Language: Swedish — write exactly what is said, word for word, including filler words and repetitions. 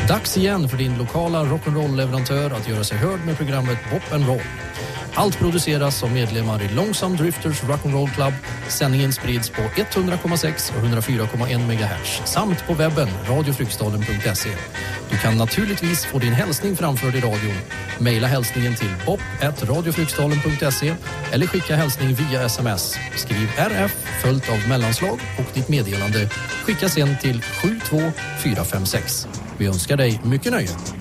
Dags igen för din lokala rock'n'roll-leverantör att göra sig hörd med programmet Pop and Roll. Allt produceras som medlemmar i Långsam Drifters Rock'n'Roll Club. Sändningen sprids på hundra komma sex och hundra fyra komma ett megahertz samt på webben radio fryksdalen punkt se. Du kan naturligtvis få din hälsning framförd i radion. Maila hälsningen till pop at radio fryksdalen punkt se eller skicka hälsning via sms. Skriv R F följt av mellanslag och ditt meddelande. Skicka sen till sju två fyra fem sex. Vi önskar dig mycket nöje.